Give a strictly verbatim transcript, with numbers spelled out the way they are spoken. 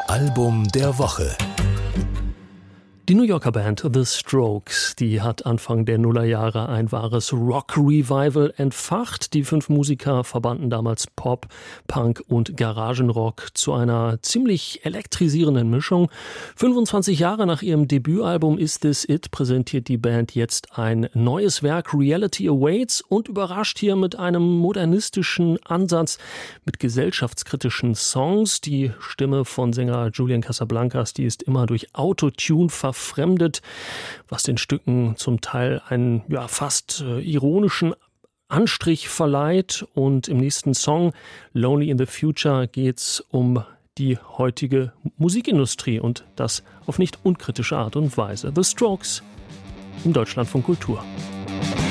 Album der Woche. Die New Yorker Band The Strokes, die hat Anfang der Nullerjahre ein wahres Rock-Revival entfacht. Die fünf Musiker verbanden damals Pop, Punk und Garagenrock zu einer ziemlich elektrisierenden Mischung. fünfundzwanzig Jahre nach ihrem Debütalbum Is This It präsentiert die Band jetzt ein neues Werk, Reality Awaits, und überrascht hier mit einem modernistischen Ansatz, mit gesellschaftskritischen Songs. Die Stimme von Sänger Julian Casablancas, die ist immer durch Autotune verfremdet, Fremdet, was den Stücken zum Teil einen ja, fast äh, ironischen Anstrich verleiht. Und im nächsten Song, Lonely in the Future, geht es um die heutige Musikindustrie und das auf nicht unkritische Art und Weise. The Strokes im Deutschlandfunk Kultur.